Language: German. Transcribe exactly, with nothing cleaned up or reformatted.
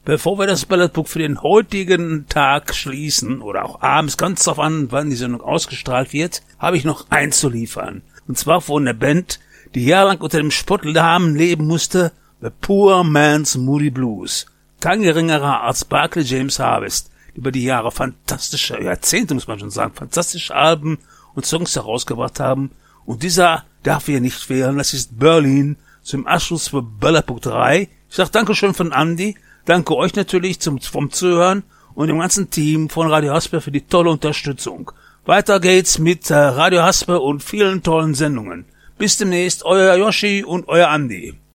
Bevor wir das Balletbook für den heutigen Tag schließen, oder auch abends, ganz drauf an, wann die Sendung ausgestrahlt wird, habe ich noch eins zu liefern. Und zwar von der Band, die jahrelang unter dem Spottnamen leben musste, The Poor Man's Moody Blues. Kein geringerer als Barclay James Harvest, die über die Jahre fantastische, Jahrzehnte muss man schon sagen, fantastische Alben und Songs herausgebracht haben. Und dieser darf hier nicht fehlen, das ist Berlin zum Abschluss für Balletbook drei. Ich sag Dankeschön von Andi, danke euch natürlich zum, vom Zuhören und dem ganzen Team von Radio Hasper für die tolle Unterstützung. Weiter geht's mit äh, Radio Hasper und vielen tollen Sendungen. Bis demnächst, euer Yoshi und euer Andi.